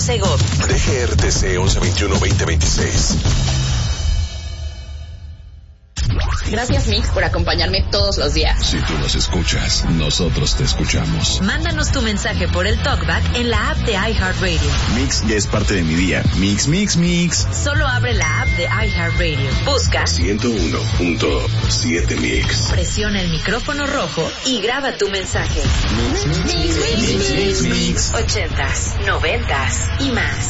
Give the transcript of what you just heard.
Segovia. DGRTC 1121-2026. Gracias, Mix, por acompañarme todos los días. Si tú nos escuchas, nosotros te escuchamos. Mándanos tu mensaje por el TalkBack en la app de iHeartRadio. Mix ya es parte de mi día. Mix, mix, mix. Solo abre la app de iHeartRadio. Busca 101.7 Mix. Presiona el micrófono rojo y graba tu mensaje. Mix, mix, mix, mix, mix, mix. 80s, 90s y más.